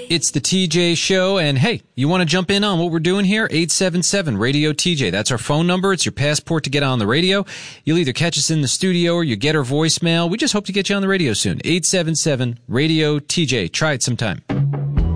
It's the TJ Show, and hey, you want to jump in on what we're doing here? 877-RADIO-TJ. That's our phone number. It's your passport to get on the radio. You'll either catch us in the studio or you get our voicemail. We just hope to get you on the radio soon. 877-RADIO-TJ. Try it sometime.